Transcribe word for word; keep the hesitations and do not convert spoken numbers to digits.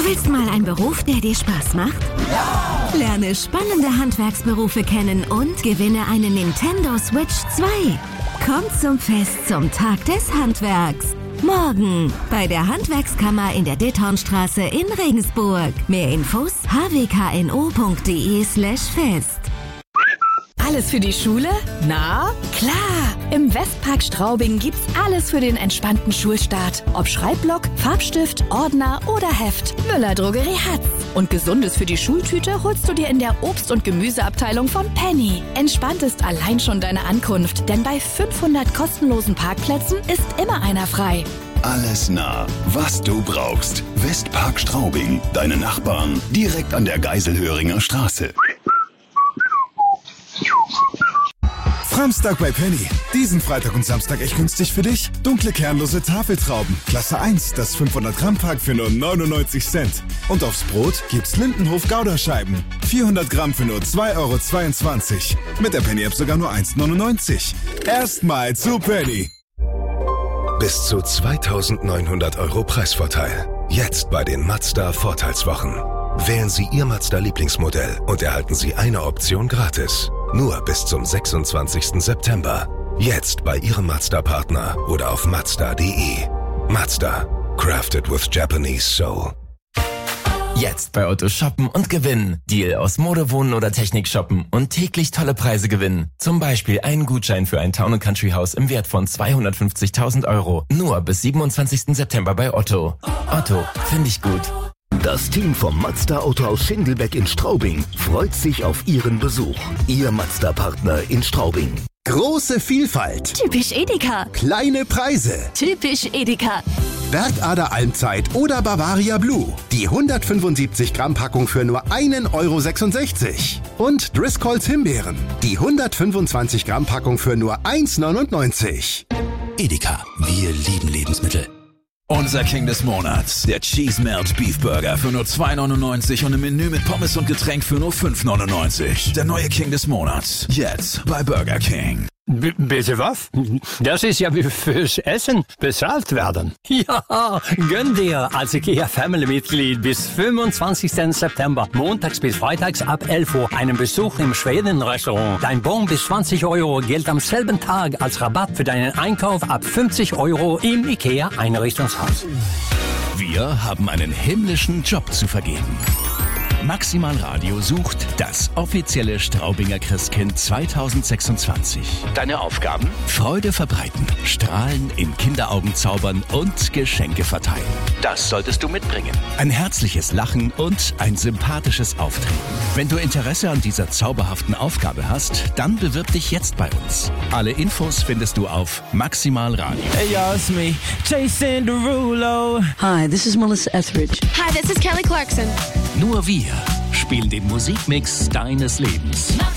Du willst mal einen Beruf, der dir Spaß macht? Ja! Lerne spannende Handwerksberufe kennen und gewinne eine Nintendo Switch zwei. Komm zum Fest zum Tag des Handwerks. Morgen bei der Handwerkskammer in der Ditthornstraße in Regensburg. Mehr Infos h w k n o punkt d e slash fest. Alles für die Schule? Na, klar! Im Westpark Straubing gibt's alles für den entspannten Schulstart. Ob Schreibblock, Farbstift, Ordner oder Heft. Müller Drogerie hat's. Und Gesundes für die Schultüte holst du dir in der Obst- und Gemüseabteilung von Penny. Entspannt ist allein schon deine Ankunft, denn bei fünfhundert kostenlosen Parkplätzen ist immer einer frei. Alles nah, was du brauchst. Westpark Straubing, deine Nachbarn, direkt an der Geiselhöringer Straße. Samstag bei Penny. Diesen Freitag und Samstag echt günstig für dich. Dunkle kernlose Tafeltrauben. Klasse eins, das fünfhundert Gramm Pack für nur neunundneunzig Cent. Und aufs Brot gibt's Lindenhof Gouda-Scheiben. vierhundert Gramm für nur zwei Euro zweiundzwanzig. Mit der Penny-App sogar nur eins neunundneunzig. Erstmal zu Penny. Bis zu zweitausendneunhundert Euro Preisvorteil. Jetzt bei den Mazda Vorteilswochen. Wählen Sie Ihr Mazda-Lieblingsmodell und erhalten Sie eine Option gratis. Nur bis zum sechsundzwanzigsten September. Jetzt bei Ihrem Mazda-Partner oder auf mazda punkt de. Mazda. Crafted with Japanese Soul. Jetzt bei Otto shoppen und gewinnen. Deal aus Mode, Wohnen oder Technik shoppen und täglich tolle Preise gewinnen. Zum Beispiel einen Gutschein für ein Town and Country Haus im Wert von zweihundertfünfzigtausend Euro. Nur bis siebenundzwanzigsten September bei Otto. Otto, finde ich gut. Das Team vom Mazda Autohaus Schindelbeck in Straubing freut sich auf Ihren Besuch. Ihr Mazda-Partner in Straubing. Große Vielfalt. Typisch Edeka. Kleine Preise. Typisch Edeka. Bergader Almzeit oder Bavaria Blue. Die hundertfünfundsiebzig Gramm Packung für nur ein Euro sechsundsechzig. Und Driscolls Himbeeren. Die hundertfünfundzwanzig Gramm Packung für nur eins neunundneunzig. Edeka. Wir lieben Lebensmittel. Unser King des Monats, der Cheese Melt Beef Burger für nur zwei neunundneunzig und im Menü mit Pommes und Getränk für nur fünf neunundneunzig. Der neue King des Monats, jetzt bei Burger King. B- bitte was? Das ist ja wie fürs Essen bezahlt werden. Ja, gönn dir als IKEA Family-Mitglied bis fünfundzwanzigsten September, montags bis freitags ab elf Uhr, einen Besuch im Schweden-Restaurant. Dein Bon bis zwanzig Euro gilt am selben Tag als Rabatt für deinen Einkauf ab fünfzig Euro im IKEA-Einrichtungshaus. Wir haben einen himmlischen Job zu vergeben. Maximal Radio sucht das offizielle Straubinger Christkind zweitausendsechsundzwanzig. Deine Aufgaben? Freude verbreiten, Strahlen in Kinderaugen zaubern und Geschenke verteilen. Das solltest du mitbringen. Ein herzliches Lachen und ein sympathisches Auftreten. Wenn du Interesse an dieser zauberhaften Aufgabe hast, dann bewirb dich jetzt bei uns. Alle Infos findest du auf Maximal Radio. Hey y'all, it's me, Jason Derulo. Hi, this is Melissa Etheridge. Hi, this is Kelly Clarkson. Nur wir spielen den Musikmix deines Lebens.